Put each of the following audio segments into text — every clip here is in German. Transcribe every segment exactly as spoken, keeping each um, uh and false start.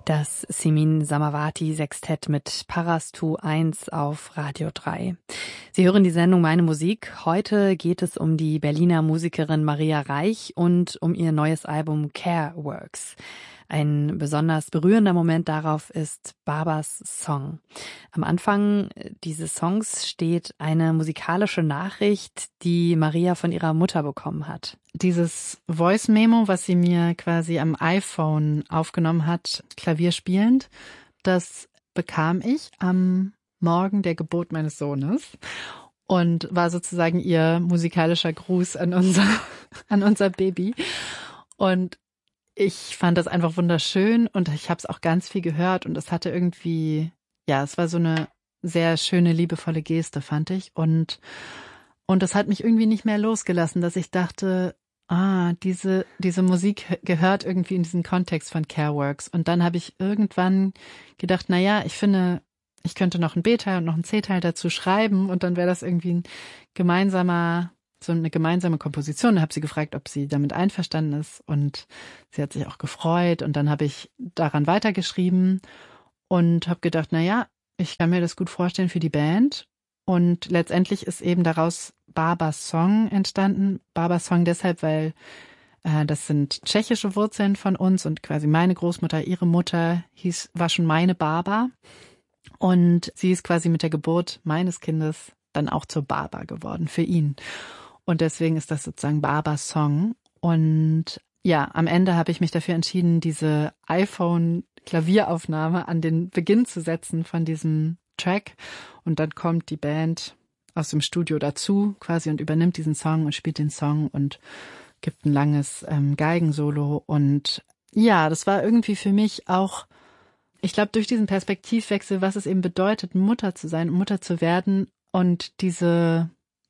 Das Simin Samawati Sextett mit Parastu eins auf Radio drei. Sie hören die Sendung Meine Musik. Heute geht es um die Berliner Musikerin Maria Reich und um ihr neues Album Care Works. Ein besonders berührender Moment darauf ist Babas Song. Am Anfang dieses Songs steht eine musikalische Nachricht, die Maria von ihrer Mutter bekommen hat. Dieses Voice-Memo, was sie mir quasi am iPhone aufgenommen hat, Klavier spielend, das bekam ich am Morgen der Geburt meines Sohnes und war sozusagen ihr musikalischer Gruß an unser, an unser Baby. Und ich fand das einfach wunderschön und ich habe es auch ganz viel gehört und es hatte irgendwie, ja, es war so eine sehr schöne, liebevolle Geste, fand ich. Und, und das hat mich irgendwie nicht mehr losgelassen, dass ich dachte, ah, diese, diese Musik gehört irgendwie in diesen Kontext von Care Works. Und dann habe ich irgendwann gedacht, na ja, ich finde, ich könnte noch ein B-Teil und noch ein C-Teil dazu schreiben und dann wäre das irgendwie ein gemeinsamer, so eine gemeinsame Komposition. Da habe sie gefragt, ob sie damit einverstanden ist und sie hat sich auch gefreut und dann habe ich daran weitergeschrieben und habe gedacht, na ja, ich kann mir das gut vorstellen für die Band und letztendlich ist eben daraus Babas Song entstanden. Babas Song deshalb, weil äh, das sind tschechische Wurzeln von uns und quasi meine Großmutter, ihre Mutter hieß, war schon meine Baba und sie ist quasi mit der Geburt meines Kindes dann auch zur Baba geworden für ihn. Und deswegen ist das sozusagen Babas Song. Und ja, am Ende habe ich mich dafür entschieden, diese iPhone-Klavieraufnahme an den Beginn zu setzen von diesem Track. Und dann kommt die Band aus dem Studio dazu quasi und übernimmt diesen Song und spielt den Song und gibt ein langes ähm, Geigensolo. Und ja, das war irgendwie für mich auch, ich glaube, durch diesen Perspektivwechsel, was es eben bedeutet, Mutter zu sein, Mutter zu werden und diese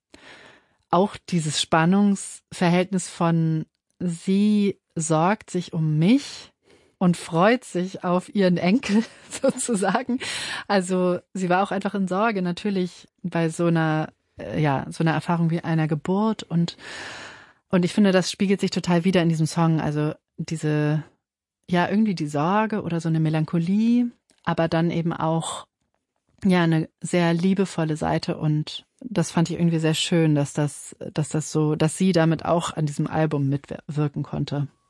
auch dieses Spannungsverhältnis von sie sorgt sich um mich und freut sich auf ihren Enkel sozusagen. Also sie war auch einfach in Sorge natürlich bei so einer, ja, so einer Erfahrung wie einer Geburt und, und ich finde, das spiegelt sich total wieder in diesem Song. Also diese, ja, irgendwie die Sorge oder so eine Melancholie, aber dann eben auch, ja, eine sehr liebevolle Seite und das fand ich irgendwie sehr schön, dass das, dass das so, dass sie damit auch an diesem Album mitwirken konnte.